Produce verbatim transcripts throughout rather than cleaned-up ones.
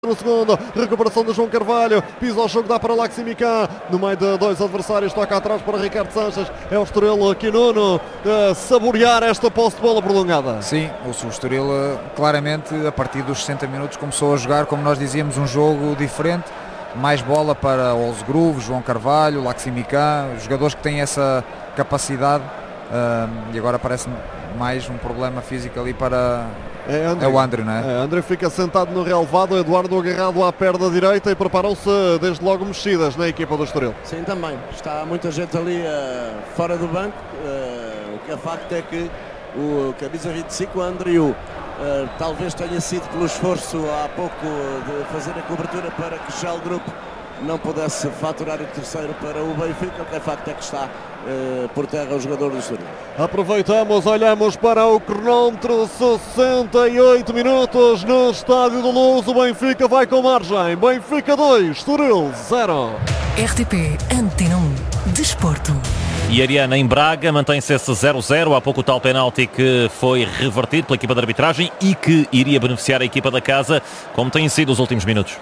No segundo, recuperação de João Carvalho, pisa ao jogo, dá para Laximican, no meio de dois adversários, toca atrás para Ricardo Sanches, é o Estoril aqui Nuno, a saborear esta posse de bola prolongada. Sim, o Estoril claramente a partir dos sessenta minutos começou a jogar, como nós dizíamos, um jogo diferente, mais bola para Olse Groove, João Carvalho, Laximican, jogadores que têm essa capacidade, uh, e agora parece mais um problema físico ali para... É, André, é o André, não é? é? André fica sentado no relevado, Eduardo agarrado à perna direita e preparam-se desde logo mexidas na equipa do Estoril. Sim, também. Está muita gente ali uh, fora do banco. Uh, o que é facto é que o camisa vinte e cinco, o Andriu, uh, talvez tenha sido pelo esforço há pouco de fazer a cobertura para que Shell Group não pudesse faturar o terceiro para o Benfica. O que é facto é que está uh, por terra o jogador do Estoril. Aproveitamos, olhamos para o cronómetro, sessenta e oito minutos no Estádio da Luz. O Benfica vai com margem. Benfica dois, Estoril zero. R T P Antena um Desporto. E Ariana em Braga mantém-se esse zero a zero. Há pouco o tal penalti que foi revertido pela equipa de arbitragem e que iria beneficiar a equipa da casa, como têm sido os últimos minutos.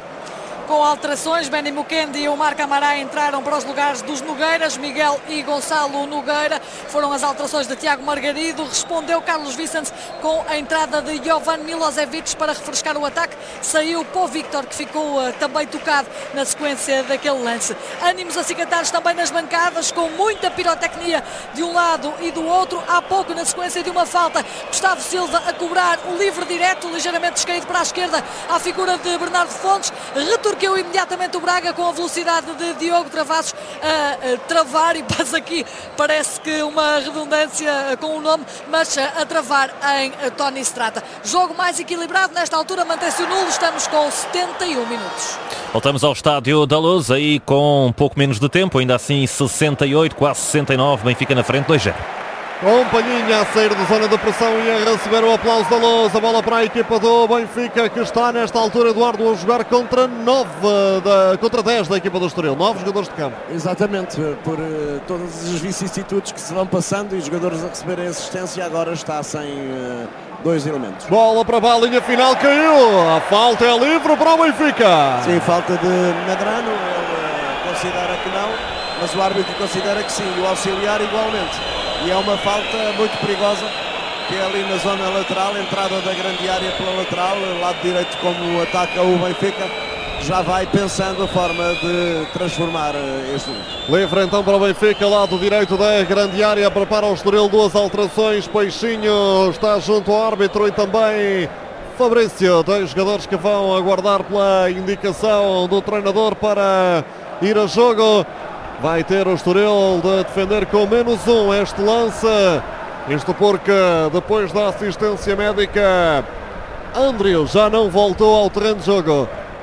Com alterações, Benny Mukendi e o Marco Amará entraram para os lugares dos Nogueiras. Miguel e Gonçalo Nogueira foram as alterações de Tiago Margarido. Respondeu Carlos Vicente com a entrada de Jovan Milosevic para refrescar o ataque. Saiu Pó Victor, que ficou uh, também tocado na sequência daquele lance. Ânimos acicatados também nas bancadas, com muita pirotecnia de um lado e do outro. Há pouco, na sequência de uma falta, Gustavo Silva a cobrar o livre direto, ligeiramente descaído para a esquerda, à figura de Bernardo Fontes. Retorqueu imediatamente o Braga com a velocidade de Diogo Travassos a, a travar, e passa aqui, parece que uma redundância com o nome, mas a, a travar em a Tony Strata. Jogo mais equilibrado, nesta altura mantém-se o nulo, estamos com setenta e um minutos. Voltamos ao Estádio da Luz, aí com um pouco menos de tempo, ainda assim sessenta e oito, quase sessenta e nove, Benfica na frente, dois a zero. Com Palhinha a sair da zona de pressão e a receber o aplauso da Luz. A bola para a equipa do Benfica, que está nesta altura, Eduardo, a jogar contra nove, da, contra dez da equipa do Estoril. nove jogadores de campo. Exatamente, por uh, todas as vicissitudes que se vão passando e os jogadores a receberem assistência, agora está sem uh, dois elementos. Bola para a balinha final, caiu. A falta é livre para o Benfica. Sim, falta de Medrano, ele uh, considera que não, mas o árbitro considera que sim, e o auxiliar igualmente. E é uma falta muito perigosa, que é ali na zona lateral, entrada da grande área pela lateral, lado direito, como ataca o Benfica, já vai pensando a forma de transformar este jogo. Livre então para o Benfica, lado direito da grande área, prepara o Estoril, duas alterações, Peixinho está junto ao árbitro e também Fabrício, dois jogadores que vão aguardar pela indicação do treinador para ir a jogo. Vai ter o Estoril de defender com menos um este lance. Isto porque depois da assistência médica, Andrew já não voltou ao terreno de jogo.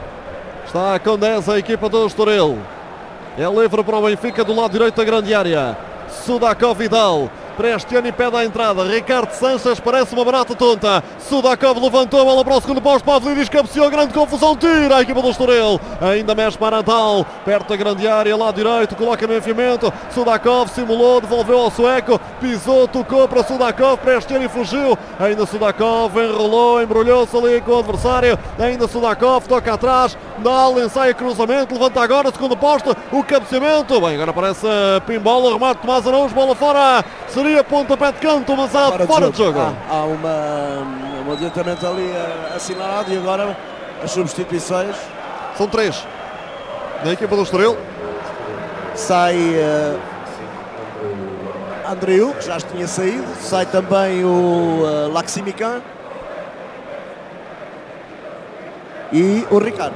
Está com dez a equipa do Estoril. É livre para o Benfica do lado direito da grande área. Sudakov Vidal. Prestiani pede a entrada. Ricardo Sanches parece uma barata tonta. Sudakov levantou a bola para o segundo posto. Pavlidis cabeceou, grande confusão. Tira a equipa do Estoril. Ainda mexe para Natal. Perto da grande área, lado direito. Coloca no enfiamento. Sudakov simulou, devolveu ao sueco. Pisou, tocou para Sudakov. Prestiani fugiu. Ainda Sudakov enrolou, embrulhou-se ali com o adversário. Ainda Sudakov toca atrás. Nal ensaia cruzamento. Levanta agora, segundo posto. O cabeceamento. Bem, agora parece pinbola. Remate Tomás Araújo. Bola fora. Seria pontapé de canto, mas há fora, fora de jogo. Há, há uma, um adiantamento ali assinalado e agora as substituições. São três na equipa do Estoril. Sai uh, Andreu, que já tinha saído. Sai também o uh, Laximican e o Ricardo.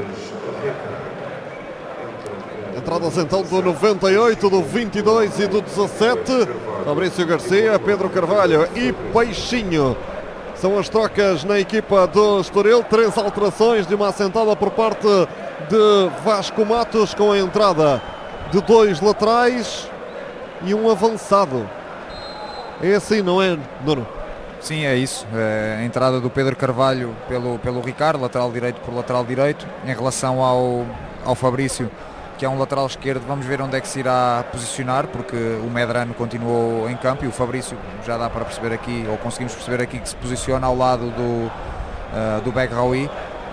Entradas então do noventa e oito, do vinte e dois e do dezassete. Fabrício Garcia, Pedro Carvalho e Peixinho. São as trocas na equipa do Estoril. Três alterações de uma assentada por parte de Vasco Matos, com a entrada de dois laterais e um avançado. É assim, não é, Nuno? Sim, é isso. É a entrada do Pedro Carvalho pelo, pelo Ricardo, lateral direito por lateral direito. Em relação ao, ao Fabrício, que é um lateral esquerdo, vamos ver onde é que se irá posicionar, porque o Medrano continuou em campo e o Fabrício, já dá para perceber aqui, ou conseguimos perceber aqui, que se posiciona ao lado do, uh, do Begraoui. Uh, o Estoril